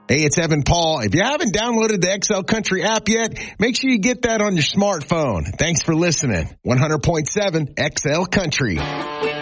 Hey, it's Evan Paul. If you haven't downloaded the XL Country app yet, make sure you get that on your smartphone. Thanks for listening. 100.7 XL Country.